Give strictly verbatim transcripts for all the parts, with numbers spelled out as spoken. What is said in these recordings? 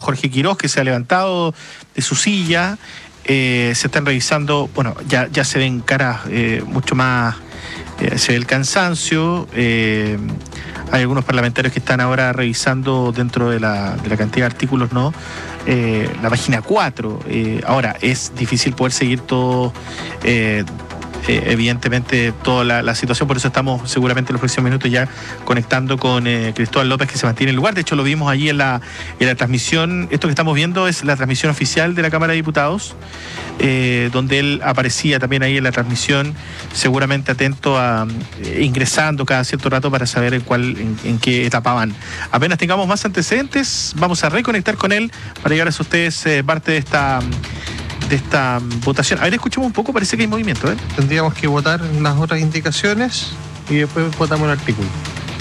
Jorge Quirós, que se ha levantado de su silla. Eh, se están revisando, bueno, ya, ya se ven caras eh, mucho más, eh, se ve el cansancio. Eh, hay algunos parlamentarios que están ahora revisando dentro de la, de la cantidad de artículos, ¿no? Eh, la página cuatro. Eh, ahora, es difícil poder seguir todo... Eh, Eh, evidentemente toda la, la situación, por eso estamos seguramente en los próximos minutos ya conectando con eh, Cristóbal López, que se mantiene en el lugar. De hecho lo vimos allí en la, en la transmisión. Esto que estamos viendo es la transmisión oficial de la Cámara de Diputados, eh, donde él aparecía también ahí en la transmisión, seguramente atento a eh, ingresando cada cierto rato para saber en cuál, en, en qué etapa van. Apenas tengamos más antecedentes, vamos a reconectar con él para llevarles a ustedes eh, parte de esta de esta votación. A ver, escuchemos un poco, parece que hay movimiento, ¿eh? Tendríamos que votar las otras indicaciones y después votamos el artículo.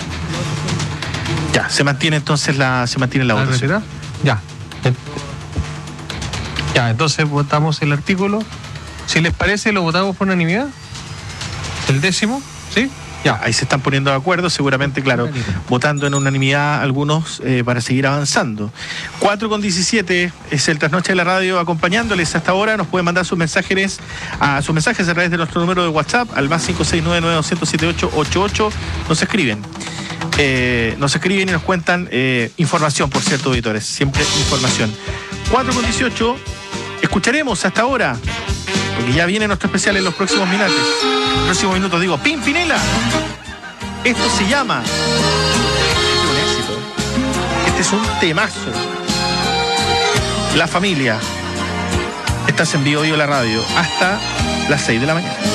Ya, se mantiene entonces la, se mantiene la, ¿La votación. retirada? Ya. Ya, entonces votamos el artículo. Si les parece, lo votamos por unanimidad. El décimo, ¿sí? Ya, ahí se están poniendo de acuerdo, seguramente, claro, votando en unanimidad algunos eh, para seguir avanzando. cuatro con diecisiete es el Trasnoche de la Radio acompañándoles hasta ahora. Nos pueden mandar sus mensajes a sus mensajes a través de nuestro número de WhatsApp al más cinco seis nueve nueve dos cero siete ocho ocho ocho. Nos escriben. Eh, nos escriben y nos cuentan eh, información, por cierto, auditores. Siempre información. cuatro con dieciocho, escucharemos hasta ahora, porque ya viene nuestro especial en los próximos minutos. Próximos minutos, digo, Pimpinela. Esto se llama. Este es un éxito. Este es un temazo. La Familia. Estás en Vivo Vivo la Radio hasta las seis de la mañana.